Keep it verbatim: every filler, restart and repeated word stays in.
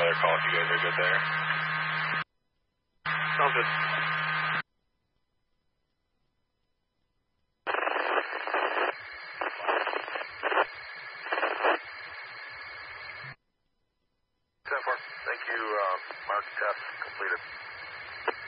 another call if you guys are good there. Sounds good. ten four. Thank you. Uh, mark test completed.